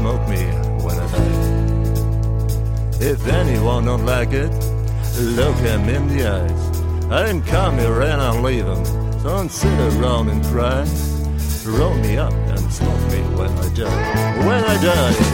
smoke me when I die. If anyone don't like it, look him in the eyes. I didn't come here and I'll leave him, so don't sit around and cry. Roll me up and smoke me when I die. When I die.